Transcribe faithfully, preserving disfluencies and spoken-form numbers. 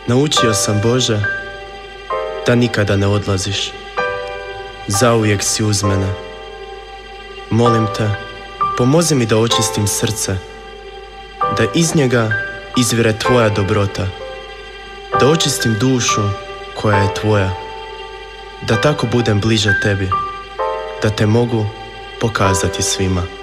Naučio sam, Bože, da nikada ne odlaziš. Zauvijek si uz mene. Molim te, pomozi mi da očistim srce, da iz njega izvire tvoja dobrota, da očistim dušu koja je tvoja, da tako budem bliže tebi, da te mogu pokazati svima.